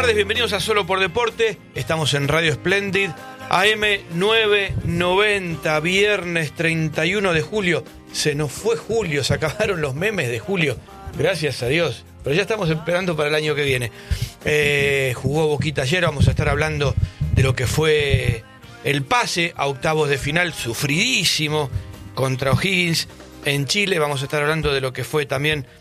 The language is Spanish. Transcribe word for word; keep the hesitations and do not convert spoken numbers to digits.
tardes, bienvenidos a Solo por Deporte. Estamos en Radio Splendid, A M novecientos noventa, viernes treinta y uno de julio. Se nos fue julio, se acabaron los memes de julio, gracias a Dios. Pero ya estamos esperando para el año que viene. Eh, jugó Boquita ayer, vamos a estar hablando de lo que fue el pase a octavos de final, sufridísimo, contra O'Higgins en Chile. Vamos a estar hablando de lo que fue también